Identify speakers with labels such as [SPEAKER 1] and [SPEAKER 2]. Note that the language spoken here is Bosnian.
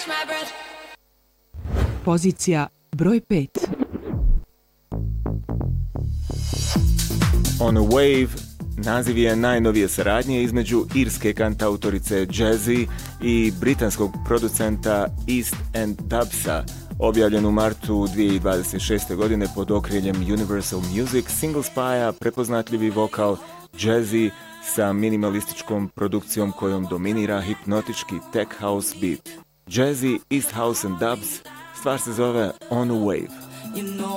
[SPEAKER 1] Pozicija broj 5.
[SPEAKER 2] On a Wave naziv je najnovije saradnje između irske kantautorice Jazzy i britanskog producenta East End Dubsa, objavljen u martu 2026. godine pod okriljem Universal Music. Single spaja prepoznatljivi vokal Jazzy sa minimalističkom produkcijom kojom dominira hipnotički tech house beat. Jazzy, East House and Dubs, stvar se zove On a Wave.